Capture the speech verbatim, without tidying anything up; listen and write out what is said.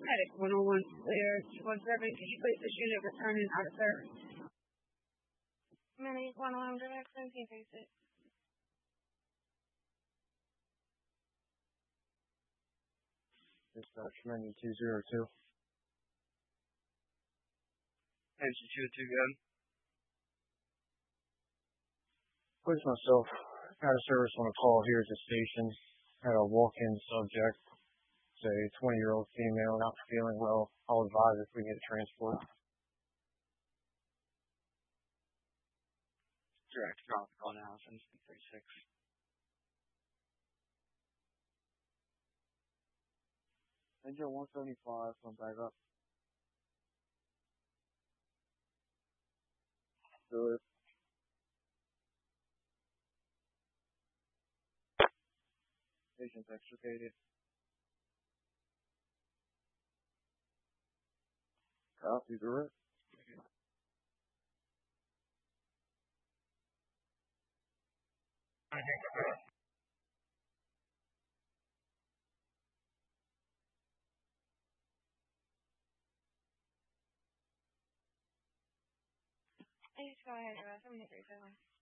Medic one oh one, clear. one seven, can you place this unit returning out of service? Medic one oh one, direct, can you face it? Dispatch menu two zero two. Engine two two, good. Place myself out of service on a call here at the station. Had a walk-in subject. It's a twenty-year-old female, not feeling well. I'll advise if we get transport. Direct, drop call now, seven three six. Engine one seventy-five, come back up. Do it. Patient's extricated. Copy, direct. Please go ahead, uh, seven eight three seven.